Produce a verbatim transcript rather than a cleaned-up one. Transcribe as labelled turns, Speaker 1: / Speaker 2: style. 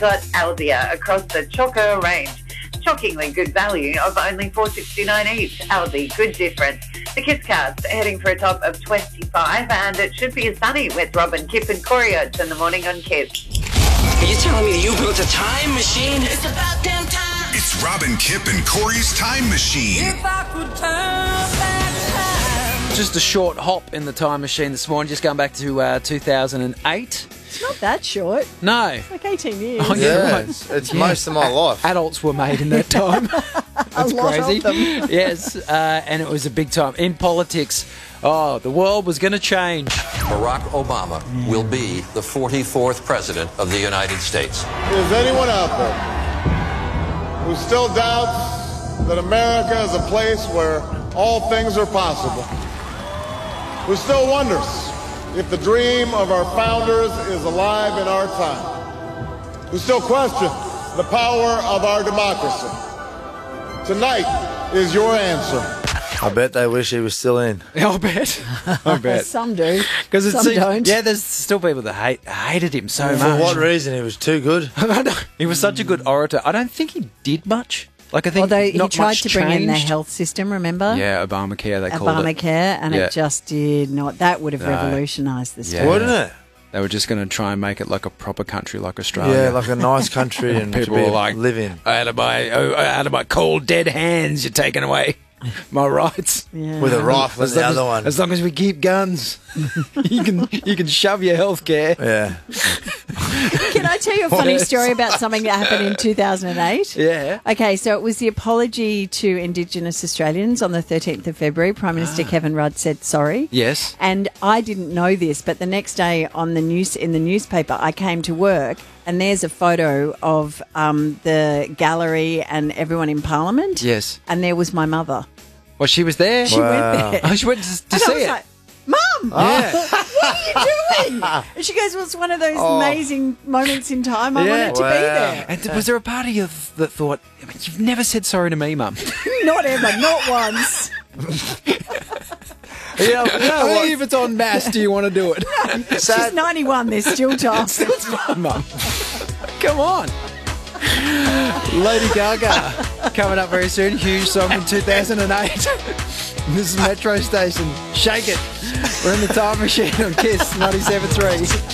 Speaker 1: got Aldia across the Choco range. Shockingly good value of only four dollars sixty-nine each. Aldi, good difference. The Kiss Cast heading for a top of twenty-five, and it should be a sunny with Robin, Kip and Corey Oates in the morning on Kiss.
Speaker 2: Are you telling me you built a time machine? It's about damn time.
Speaker 3: It's Robin, Kip and Corey's Time Machine.
Speaker 4: If I could turn back time.
Speaker 5: Just a short hop in the time machine this morning, just going back to uh, two thousand eight.
Speaker 6: It's not that short.
Speaker 5: No.
Speaker 6: Like eighteen years.
Speaker 5: Oh, yeah,
Speaker 7: Yeah,
Speaker 5: right.
Speaker 7: it's, it's
Speaker 5: Yeah.
Speaker 7: most of my life.
Speaker 5: Adults were made in that time. That's
Speaker 6: A lot
Speaker 5: crazy.
Speaker 6: of them.
Speaker 5: Yes, uh, and it was a big time. In politics, oh, the world was going to change.
Speaker 8: Barack Obama will be the forty-fourth president of the United States.
Speaker 9: Is anyone out there who still doubts that America is a place where all things are possible? Who still wonders if the dream of our founders is alive in our time? Who still question the power of our democracy? Tonight is your answer.
Speaker 7: I bet they wish he was still in.
Speaker 5: I'll bet. I bet.
Speaker 6: Some do.
Speaker 5: Because
Speaker 6: Some don't.
Speaker 5: Yeah, there's still people that hate hated him so
Speaker 7: For
Speaker 5: much.
Speaker 7: what reason? He was too good.
Speaker 5: I know. He was such a good orator. I don't think he did much. Like I think
Speaker 6: Although he
Speaker 5: not
Speaker 6: tried
Speaker 5: much
Speaker 6: to bring in the
Speaker 5: changed.
Speaker 6: health system, remember?
Speaker 5: Yeah, Obamacare, they called it.
Speaker 6: Obamacare, and
Speaker 5: Yeah.
Speaker 6: it just did not. That would have
Speaker 5: No.
Speaker 6: revolutionised this.
Speaker 5: Yeah.
Speaker 7: Wouldn't it?
Speaker 5: They were just going to try and make it like a proper country like Australia.
Speaker 7: Yeah, like a nice country and to
Speaker 5: People
Speaker 7: be
Speaker 5: were like,
Speaker 7: live in.
Speaker 5: out of my oh, out of my cold dead hands, you're taking away my rights.
Speaker 6: Yeah.
Speaker 7: With a rifle and
Speaker 5: As
Speaker 7: the
Speaker 5: long as,
Speaker 7: other one.
Speaker 5: as long as we keep guns, you can you can shove your health care.
Speaker 7: Yeah.
Speaker 6: Can I tell you a funny
Speaker 5: Yes.
Speaker 6: story about something that happened in two thousand eight?
Speaker 5: Yeah.
Speaker 6: Okay, so it was the apology to Indigenous Australians on the thirteenth of February. Prime Minister Kevin Rudd said sorry.
Speaker 5: Yes.
Speaker 6: And I didn't know this, but the next day on the news in the newspaper, I came to work, and there's a photo of um, the gallery and everyone in Parliament.
Speaker 5: Yes.
Speaker 6: And there was my mother.
Speaker 5: Well, she was there.
Speaker 6: She
Speaker 7: Wow.
Speaker 6: went there.
Speaker 5: Oh, she went to, to
Speaker 6: and
Speaker 5: see
Speaker 6: I was
Speaker 5: it.
Speaker 6: like, Mum,
Speaker 5: Yeah.
Speaker 6: what are you doing? And she goes, well, it's one of those amazing moments in time. I
Speaker 5: Yeah.
Speaker 6: wanted to
Speaker 7: Wow.
Speaker 6: be there.
Speaker 5: And was there a part of you that thought, I mean, you've never said sorry to me, Mum?
Speaker 6: Not ever, not once.
Speaker 5: You know, only if it's on mass do you want to do it.
Speaker 6: She's ninety-one, there's still time.
Speaker 5: Mum. Come on. Lady Gaga coming up very soon. Huge song from two thousand eight. This is Metro Station. Shake it. We're in the time machine on Kiss ninety-seven point three.